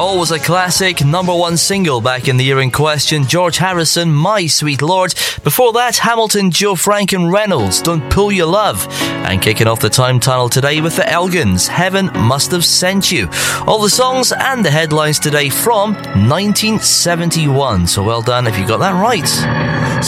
always a classic, #1 single back in the year in question. George Harrison, My Sweet Lord. Before that, Hamilton, Joe Frank and Reynolds, Don't Pull Your Love. And kicking off the time tunnel today with the Elgins, Heaven Must Have Sent You. All the songs and the headlines today from 1971. So well done if you got that right.